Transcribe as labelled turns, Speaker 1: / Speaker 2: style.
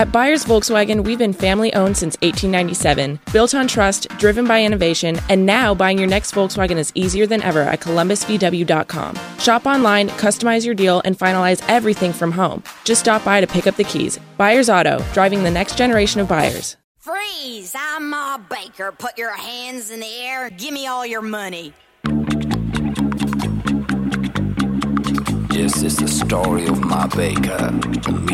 Speaker 1: At Byers Volkswagen, we've been family-owned since 1897, built on trust, driven by innovation, and now buying your next Volkswagen is easier than ever at columbusvw.com. Shop online, customize your deal, and finalize everything from home. Just stop by to pick up the keys. Byers Auto, driving the next generation of buyers.
Speaker 2: Freeze! I'm Ma Baker. Put your hands in the air. Give me all your money.
Speaker 3: Yes, it's the story of Ma Baker.